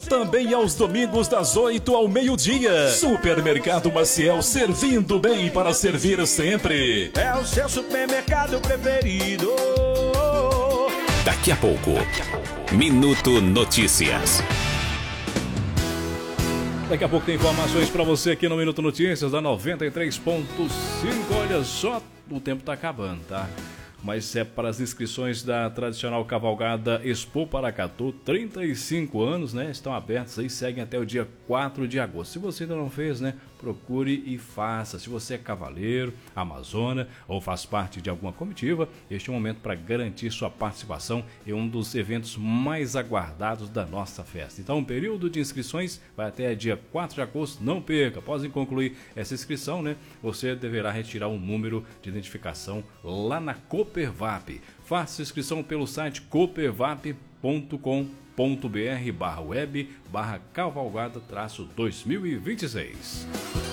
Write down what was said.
Também aos domingos das 8 ao meio-dia. Supermercado Maciel, servindo bem para servir sempre. É o seu supermercado preferido. Daqui a pouco, Minuto Notícias. Daqui a pouco tem informações para você aqui no Minuto Notícias da 93.5. Olha só, o tempo tá acabando, tá? Mas é para as inscrições da tradicional cavalgada Expo Paracatu, 35 anos, né? Estão abertas aí, seguem até o dia 4 de agosto. Se você ainda não fez, né? Procure e faça. Se você é cavaleiro, amazona ou faz parte de alguma comitiva, este é o momento para garantir sua participação em um dos eventos mais aguardados da nossa festa. Então, o período de inscrições vai até dia 4 de agosto. Não perca, após concluir essa inscrição, né? Você deverá retirar um número de identificação lá na Coopervap. Faça inscrição pelo site coopervap.com.br/web/cavalgada-2026.